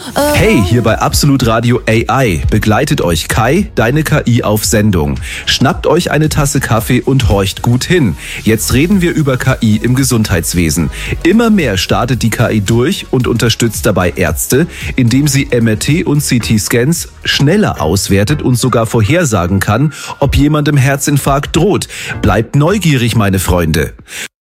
Hey, hier bei Absolut Radio AI begleitet euch Kai, deine KI auf Sendung. Schnappt euch eine Tasse Kaffee und horcht gut hin. Jetzt reden wir über KI im Gesundheitswesen. Immer mehr startet die KI durch und unterstützt dabei Ärzte, indem sie MRT und CT-Scans schneller auswertet und sogar vorhersagen kann, ob jemandem Herzinfarkt droht. Bleibt neugierig, meine Freunde.